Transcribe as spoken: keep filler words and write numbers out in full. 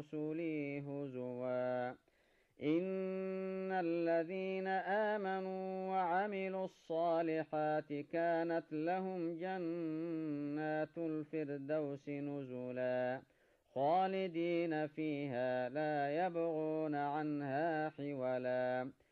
رسلي هزوا إن الذين آمنوا وعملوا الصالحات كانت لهم جنات الفردوس نزلا خالدين فيها لا يبغون عنها حولا